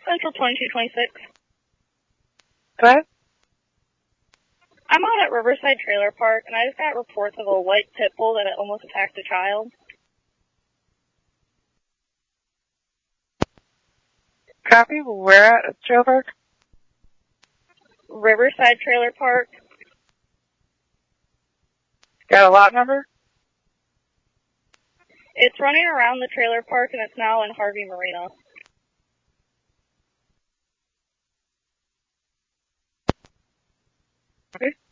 Central 2226. What? I'm out at Riverside Trailer Park, and I just got reports of a white pit bull that almost attacked a child. Copy. Where at Trailer Park? Riverside Trailer Park. Got a lot number? It's running around the trailer park, and it's now in Harvey Marina. Okay.